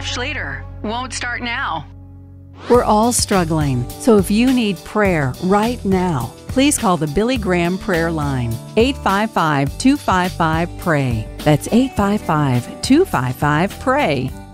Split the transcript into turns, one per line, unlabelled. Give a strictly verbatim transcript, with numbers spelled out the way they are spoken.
much later. Won't start now.
We're all struggling, so if you need prayer right now, please call the Billy Graham Prayer Line, eight five five, two five five, P R A Y. That's eight five five, two five five, P R A Y.